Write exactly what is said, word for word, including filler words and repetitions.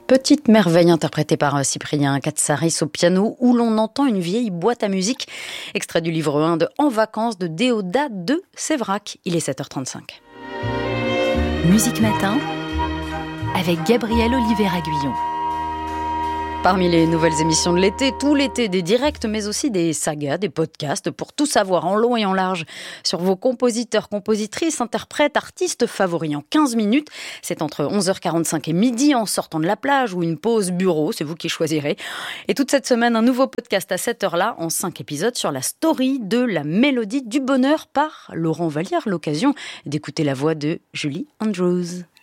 Petite merveille interprétée par Cyprien Katsaris au piano, où l'on entend une vieille boîte à musique. Extrait du livre un de En vacances de Déodat de Séverac. Il est sept heures trente-cinq. Musique Matin avec Gabriel Oliveira-Guyon. Parmi les nouvelles émissions de l'été, tout l'été, des directs, mais aussi des sagas, des podcasts, pour tout savoir en long et en large sur vos compositeurs, compositrices, interprètes, artistes favoris en quinze minutes. C'est entre onze heures quarante-cinq et midi en sortant de la plage ou une pause bureau, c'est vous qui choisirez. Et toute cette semaine, un nouveau podcast à cette heure-là, en cinq épisodes, sur la story de la mélodie du bonheur par Laurent Vallière. L'occasion d'écouter la voix de Julie Andrews.